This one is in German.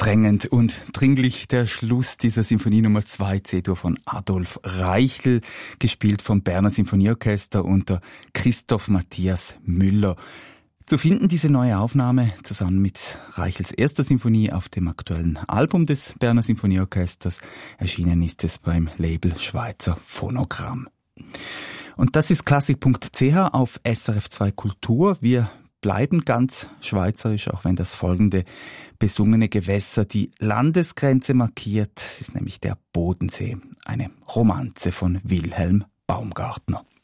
Drängend und dringlich der Schluss dieser Sinfonie Nummer 2 C-Dur von Adolf Reichel, gespielt vom Berner Sinfonieorchester unter Christoph Matthias Müller. Zu finden diese neue Aufnahme zusammen mit Reichels erster Sinfonie auf dem aktuellen Album des Berner Sinfonieorchesters. Erschienen ist es beim Label Schweizer Phonogramm. Und das ist klassik.ch auf SRF 2 Kultur. Wir bleiben ganz schweizerisch, auch wenn das folgende besungene Gewässer die Landesgrenze markiert. Es ist nämlich der Bodensee, eine Romanze von Wilhelm Baumgartner.